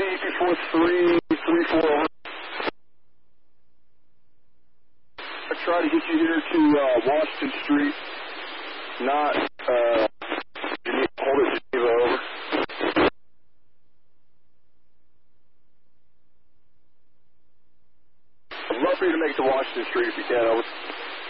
24334 over. I try to get you here to Washington Street, not hold it Geneva over. I'd love for you to make it to Washington Street if you can, over.